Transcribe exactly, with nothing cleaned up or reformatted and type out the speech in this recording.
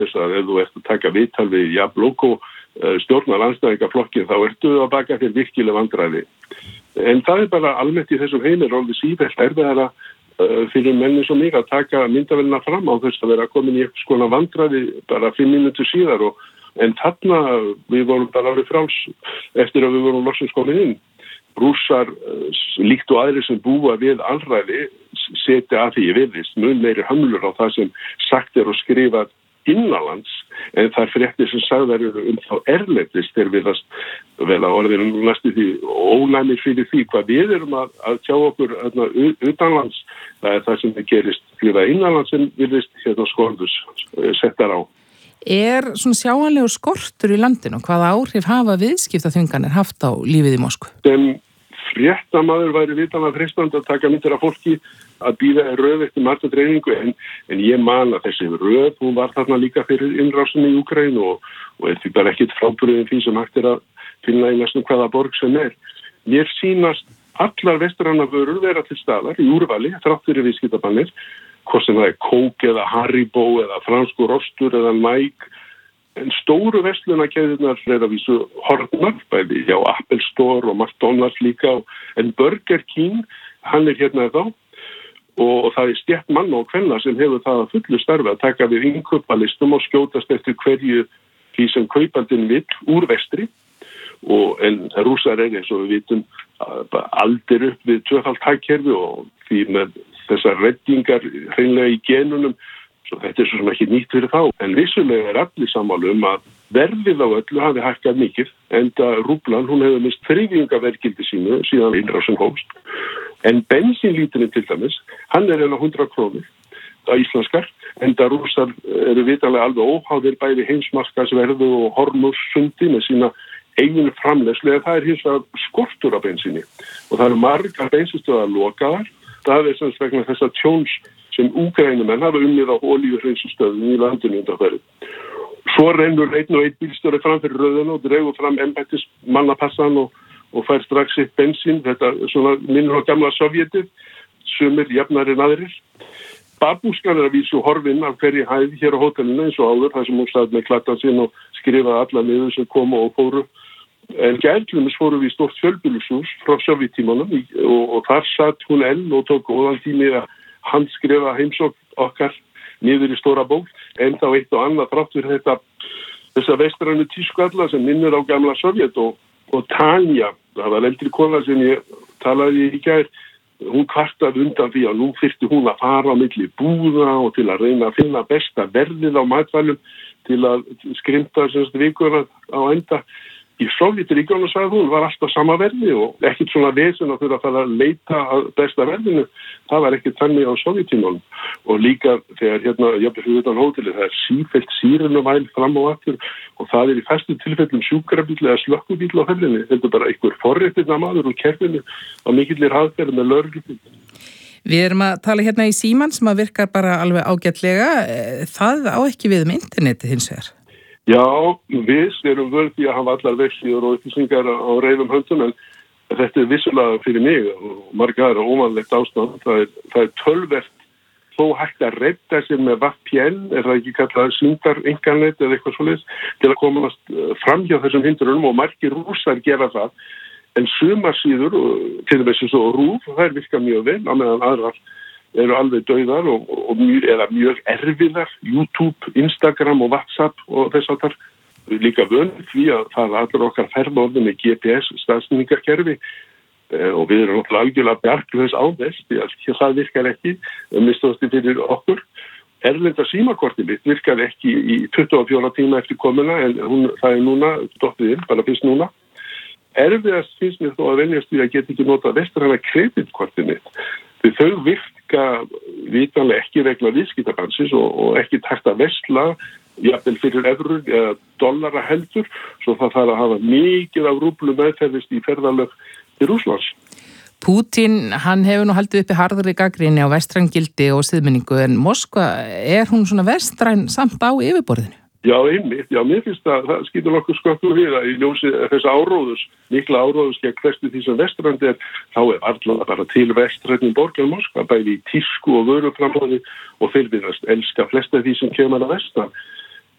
Þess að ef þú ert að taka viðtal við Jabloko stjórnarandstöðingaflokkin þá ertu að baka þér virkilega vandræði. En það er bara almennt í þessum heimir orðið sífellt erfiðara uh, fyrir menni svo mig að taka myndavélina fram á þess að vera komin í eitthvað skona vandræði bara fimm mínútur síðar og en þarna við vorum bara alveg fráls eftir að við vorum loksins komin inn. Rússar líkt og aðrir sem búa við alræði setja að því virðist mun meiri hömlur á það sem sagt er og skrifað innanlands en það er fréttir sem sagðar eru um þá erlendis þegar við vel að orðinu næstu því ónæmir fyrir því hvað við erum að, að tjá okkur öðna, utanlands. Það er það sem það gerist fyrir að innanlands sem virðist hérna skorðus settar á. Er svona sjáanlegur skortur í landinu? Hvaða áhrif hafa viðskiptaþvinganir haft á lífið í Moskvu? Sem fréttamaður væri vitanlega freistandi að taka myndir af fólki að bíða röð eftir markadreifingu en, en ég man að þessi röð, hún var þarna líka fyrir innrásinni í Úkraínu og, og er því bara ekkit frábrugðin því sem hægt er að finna í næstum hvaða borg sem er. Mér sýnast allar vestrænar vörur vera til staðar í úrvali þrátt fyrir viðskiptabannir, hvort sem það er Coke eða Haribo eða franskur ostur eða Nike. En stóru verslunarkeðurnar er að vísu horfnar, bæði hjá Apple Store og McDonald's líka, en Burger King, hann er hérna þá og það er stétt mann og kvenna sem hefur það að fullu starfi að taka við innkaupalistum og skjótast eftir hverju því sem kaupandinn vill úr vestri og en rússar er eins og við vitum aldir upp við tvöfalt hagkerfi og því með þessar reddingar hreinlega í genunum. Svo þetta er svo sem ekki nýtt fyrir þá. En vissulega er allir sammála um að verðið á öllu hafi hækkað mikið, enda rúblan, hún hefur mist þriðjungavergildi sínu síðan innrásin hófst. En bensínlíturinn til dæmis, hann er enn á hundrað krónur, það íslenskar, enda rússar eru vitanlega alveg óháðir bæði heimsmarkaðsverðu og Hormuzsundi með sína eigin framleiðslu, eða það er hins vegar skortur á bensíni. Og það eru margar bensinstöðar lokaðar, það er sem vegna þess að tjóns sem Úkraínumenn hafa unnið á olíuhreinsustöðum í landinu undanfarið. Svo rennur einn og einn bílstjóri fram fyrir röðina og dregur fram embættismannapassan og, og fær strax sitt bensín. Þetta svona minnur á gamla Sovjetið, sumir jafnari en aðrir. Babúskan er að vísu horfinn af hverju hæð hér á hótelinu eins og áður, þar sem hún stað með klattan sinn og skrifaði alla niður sem koma og fóru. En gærlumis fóru við stórt fjölbýlishús frá Sovjettímanum og, og þar satt hún enn og tók góðan tími að handskrifa heimsókn okkar niður í stóra bók, en þá eitt og annað þrátt fyrir þetta þessa vestrænu tískalla sem minnir á gamla Sovjet og, og Tanja, það var eldri kona sem ég talaði í gær, hún kvartaði undan því að nú þyrfti hún að fara á milli búða og til að reyna að finna besta verðið á matvælum til að skrimta semst vikuna á enda. Í Sovjetríkjunum sagði hún var alltaf sama verði og ekkert svona vesen að þurfa að fara að leita að besta verðinu. Það var ekkert þannig á Sovjetímanum. Og líka þegar hérna, jafnvel fyrir utan hótelið, það er sífellt sírenuvæl fram og aftur og það er í fæstu tilfellum sjúkrabíll eða slökkubíll á ferðinni. Þetta er bara einhver forréttina maður úr kerfinu á mikillir hraðferð með lögreglubíl. Við erum að tala hérna í síman sem að virkar bara alveg ágætlega. Það á ekki við um internetið hins vegar. Já, við erum völd í að hafa allar vefsíður og upplýsingar á reiðum höndum en þetta er vissulega fyrir mig og margar er óvanlegt ástand. Það er, það er tölvert þó hægt að redda sér með V P N, er það ekki kallað síndar internet eða eitthvað svoleiðis, til að komast fram hjá þessum hindrunum og margir rússar gera það. En sumar síður, til þess að svo rúf, það virka mjög vel, á meðan aðrar eru alveg dauðar og, og mjög, eða mjög erfiðar, YouTube, Instagram og WhatsApp og þess að það er líka vönd því að það er allir okkar ferðorði með G P S staðsendingarkerfi eh, og við erum náttúrulega algjörlega bjarklaus á þess því að það virkar ekki, mistóðstu fyrir okkur. Erlenda símakortið mitt virkar ekki í tuttugu og fjóra tíma eftir komuna en hún, það er núna, dottið inn, bara fyrst núna. Erfiðast finnst mér þó að veljast því að geta ekki nota vestræna kreditkortið mitt. Því þau virka vitanlega ekki regla viðskiptabannsins og, og ekki takt að vesla, jafnvel fyrir evrur eða dollara heldur, svo það þarf að hafa mikið af rúblu meðferðist í ferðalög til Rússlands. Pútín, hann hefur nú haldið uppi harðri gagnrýni á vestræn gildi og siðmenningu, en Moskva, er hún svona vestræn samt á yfirborðinu? Já, einmitt. Já, mér finnst að það skýtur nokkuð skökkur við að í ljósi þess áróðus, mikla áróðus gegn hverstu því sem vestrandi er, þá er allavega bara til vestrænum borgar Moskva, bæði í tísku og vöruframboði og þeir virðast elska flesta því sem kemur að vestan.